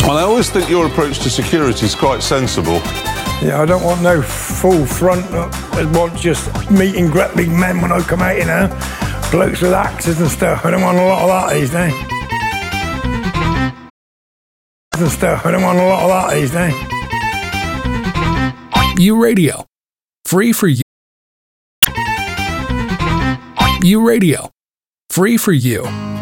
And I always think your approach to security is quite sensible. Yeah, I don't want no full front. I want just meet and greet big men when I come out, you know. Blokes with axes and stuff. I don't want a lot of that these days. I don't want a lot of that these days. U Radio. Free for you. U Radio. Free for you.